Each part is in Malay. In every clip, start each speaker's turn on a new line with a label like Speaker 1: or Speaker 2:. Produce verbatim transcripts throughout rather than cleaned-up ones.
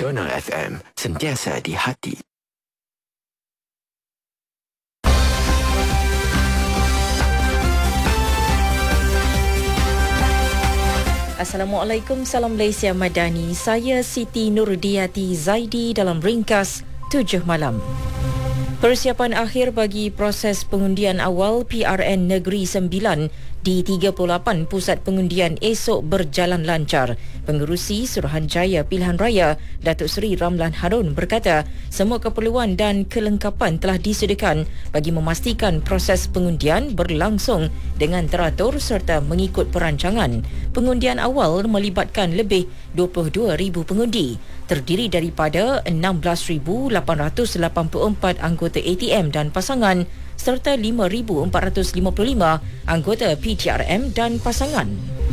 Speaker 1: Nasional F M, sentiasa di hati.
Speaker 2: Assalamualaikum, salam Malaysia Madani. Saya Siti Nurdiati Zaidi dalam ringkas tujuh malam. Persiapan akhir bagi proses pengundian awal P R N Negeri Sembilan di tiga puluh lapan pusat pengundian esok berjalan lancar. Pengerusi Suruhanjaya Pilihan Raya, Datuk Seri Ramlan Harun berkata, semua keperluan dan kelengkapan telah disediakan bagi memastikan proses pengundian berlangsung dengan teratur serta mengikut perancangan. Pengundian awal melibatkan lebih dua puluh dua ribu pengundi, terdiri daripada enam belas ribu lapan ratus lapan puluh empat anggota A T M dan pasangan serta lima ribu empat ratus lima puluh lima anggota P T R M dan pasangan.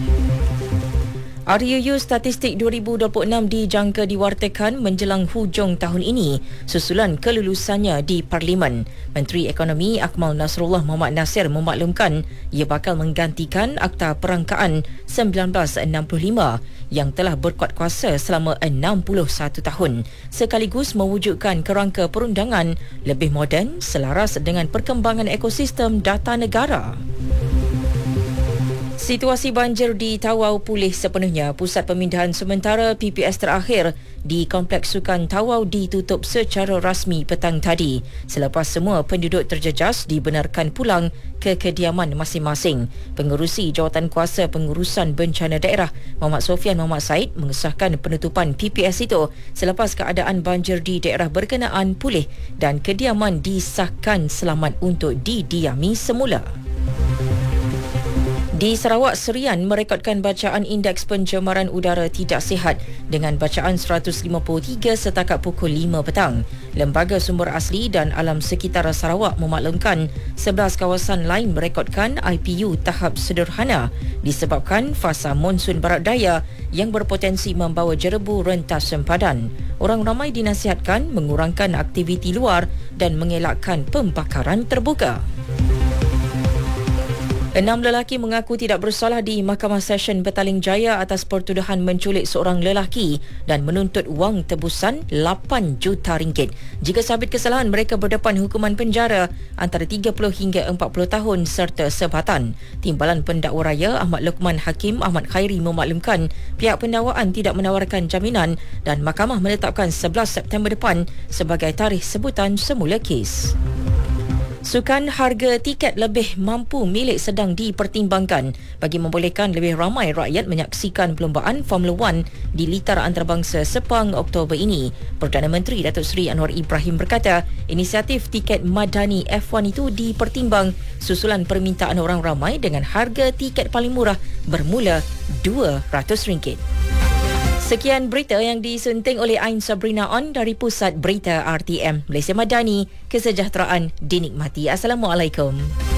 Speaker 2: R U U Statistik dua ribu dua puluh enam dijangka diwartakan menjelang hujung tahun ini susulan kelulusannya di Parlimen. Menteri Ekonomi Akmal Nasrullah Mohamad Nasir memaklumkan ia bakal menggantikan Akta Perangkaan seribu sembilan ratus enam puluh lima yang telah berkuat kuasa selama enam puluh satu tahun, sekaligus mewujudkan kerangka perundangan lebih moden selaras dengan perkembangan ekosistem data negara. Situasi banjir di Tawau pulih sepenuhnya. Pusat pemindahan sementara P P S terakhir di Kompleks Sukan Tawau ditutup secara rasmi petang tadi selepas semua penduduk terjejas dibenarkan pulang ke kediaman masing-masing. Pengerusi Jawatankuasa Pengurusan Bencana Daerah Muhammad Sofian Muhammad Said mengesahkan penutupan P P S itu selepas keadaan banjir di daerah berkenaan pulih dan kediaman disahkan selamat untuk didiami semula. Di Sarawak, Serian merekodkan bacaan indeks pencemaran udara tidak sihat dengan bacaan seratus lima puluh tiga setakat pukul lima petang. Lembaga Sumber Asli dan Alam Sekitar Sarawak memaklumkan sebelas kawasan lain merekodkan I P U tahap sederhana disebabkan fasa monsun barat daya yang berpotensi membawa jerebu rentas sempadan. Orang ramai dinasihatkan mengurangkan aktiviti luar dan mengelakkan pembakaran terbuka. Enam lelaki mengaku tidak bersalah di Mahkamah Session Petaling Jaya atas pertuduhan menculik seorang lelaki dan menuntut wang tebusan lapan juta ringgit. Jika sabit kesalahan, mereka berdepan hukuman penjara antara tiga puluh hingga empat puluh tahun serta sebatan. Timbalan Pendakwa Raya Ahmad Luqman Hakim Ahmad Khairi memaklumkan pihak pendakwaan tidak menawarkan jaminan dan mahkamah menetapkan sebelas September depan sebagai tarikh sebutan semula kes. Sukan harga tiket lebih mampu milik sedang dipertimbangkan bagi membolehkan lebih ramai rakyat menyaksikan perlombaan Formula One di Litara Antarabangsa Sepang Oktober ini. Perdana Menteri Datuk Seri Anwar Ibrahim berkata, inisiatif tiket madani F satu itu dipertimbang susulan permintaan orang ramai dengan harga tiket paling murah bermula dua ratus ringgit. Sekian berita yang disunting oleh Ain Sabrina On dari Pusat Berita R T M Malaysia Madani. Kesejahteraan dinikmati. Assalamualaikum.